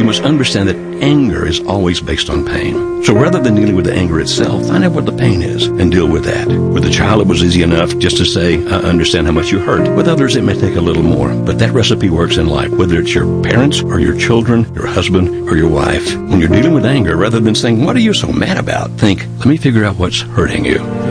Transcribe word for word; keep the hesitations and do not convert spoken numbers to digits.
You must understand that anger is always based on pain. So rather than dealing with the anger itself, find out what the pain is and deal with that. With a child, it was easy enough just to say, I understand how much you hurt. With others, it may take a little more. But that recipe works in life, whether it's your parents or your children, your husband or your wife. When you're dealing with anger, rather than saying, what are you so mad about? Think, let me figure out what's hurting you.